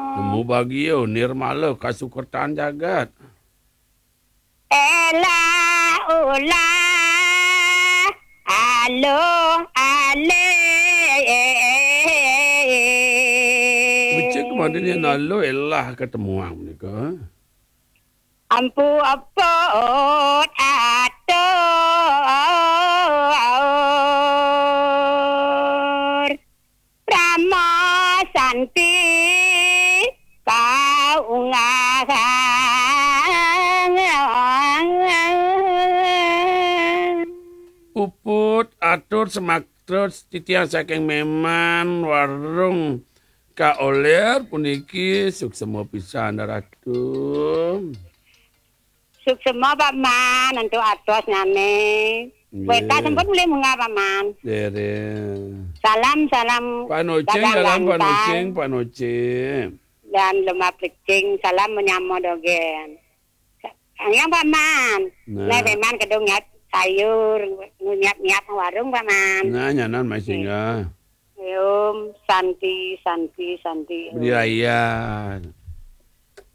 Nemu bagio nirmala kasukertaan jagat. Ela ula alo ale Becik kemarin dia nalo elah ketemuan menika. ampu apot atur Rama Santi Uput atur semak terus titiang saking meman warung ka oler puniki suksema pisan ratu. Suksema paman untuk atos nane. Weta sempat mulai menga paman. Dere. Salam Panocing dalam panocing. Dan lemah plecing salam menyamo dogen. Yang paman. Nah, paman kedung nyat sayur nyiap warung paman. Nah, nyanan masih enggak. Santi. Beri raya.